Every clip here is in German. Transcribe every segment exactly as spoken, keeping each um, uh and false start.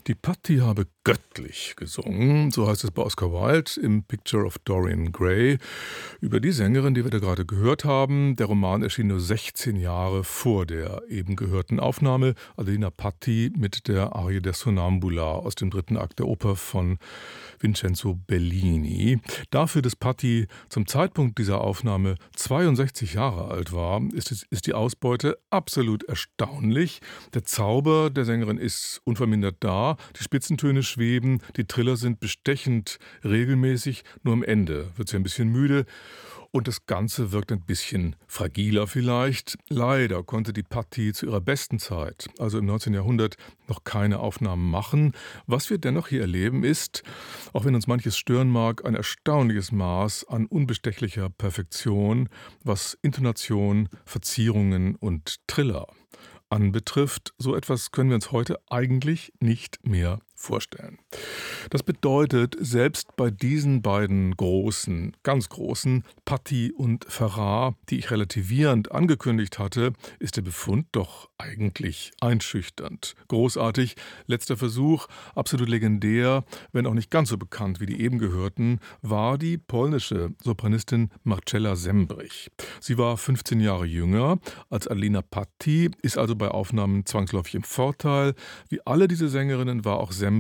Die Patti habe göttlich gesungen, so heißt es bei Oscar Wilde im Picture of Dorian Gray über die Sängerin, die wir da gerade gehört haben. Der Roman erschien nur sechzehn Jahre vor der eben gehörten Aufnahme. Adelina Patti mit der Arie der Sonnambula aus dem dritten Akt der Oper von Vincenzo Bellini. Dafür, dass Patti zum Zeitpunkt dieser Aufnahme zweiundsechzig Jahre alt war, ist, es, ist die Ausbeute absolut erstaunlich. Der Zauber der Sängerin ist unvermindert da, die Spitzentöne schweben, die Triller sind bestechend regelmäßig, nur am Ende wird sie ein bisschen müde. Und das Ganze wirkt ein bisschen fragiler vielleicht. Leider konnte die Patti zu ihrer besten Zeit, also im neunzehnten Jahrhundert, noch keine Aufnahmen machen. Was wir dennoch hier erleben ist, auch wenn uns manches stören mag, ein erstaunliches Maß an unbestechlicher Perfektion, was Intonation, Verzierungen und Triller anbetrifft. So etwas können wir uns heute eigentlich nicht mehr vorstellen. Das bedeutet, selbst bei diesen beiden großen, ganz großen, Patti und Ferrar, die ich relativierend angekündigt hatte, ist der Befund doch eigentlich einschüchternd. Großartig, letzter Versuch, absolut legendär, wenn auch nicht ganz so bekannt wie die eben gehörten, war die polnische Sopranistin Marcella Sembrich. Sie war fünfzehn Jahre jünger als Adelina Patti, ist also bei Aufnahmen zwangsläufig im Vorteil. Wie alle diese Sängerinnen war auch Sembrich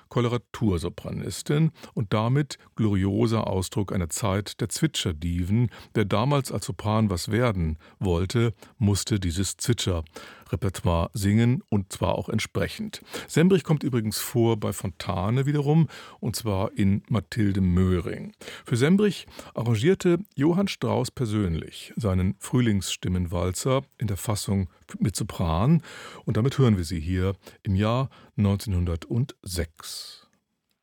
Koloratursopranistin und damit glorioser Ausdruck einer Zeit der Zwitscherdiven. Wer damals als Sopran was werden wollte, musste dieses Zwitscherrepertoire singen und zwar auch entsprechend. Sembrich kommt übrigens vor bei Fontane wiederum und zwar in Mathilde Möhring. Für Sembrich arrangierte Johann Strauss persönlich seinen Frühlingsstimmenwalzer in der Fassung mit Sopran und damit hören wir sie hier im Jahr neunzehnhundertsechs.